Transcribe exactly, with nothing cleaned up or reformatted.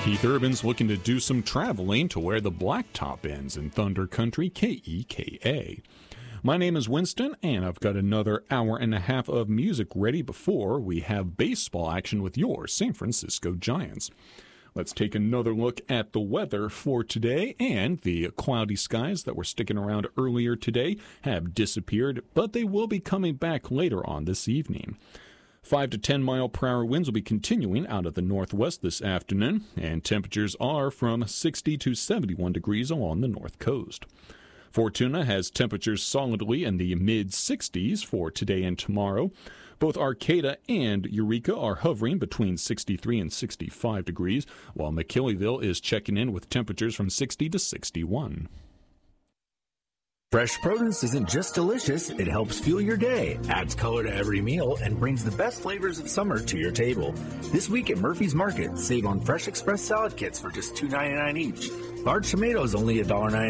Keith Urban's looking to do some traveling to where the blacktop ends in Thunder Country, K E K A. My name is Winston, and I've got another hour and a half of music ready before we have baseball action with your San Francisco Giants. Let's take another look at the weather for today, and the cloudy skies that were sticking around earlier today have disappeared, but they will be coming back later on this evening. five to ten mile per hour winds will be continuing out of the northwest this afternoon, and temperatures are from sixty to seventy-one degrees along the north coast. Fortuna has temperatures solidly in the mid-sixties for today and tomorrow. Both Arcata and Eureka are hovering between sixty-three and sixty-five degrees, while McKinleyville is checking in with temperatures from sixty to sixty-one. Fresh produce isn't just delicious, it helps fuel your day, adds color to every meal, and brings the best flavors of summer to your table. This week at Murphy's Market, save on Fresh Express salad kits for just two ninety-nine each. Large tomatoes only one dollar ninety-nine.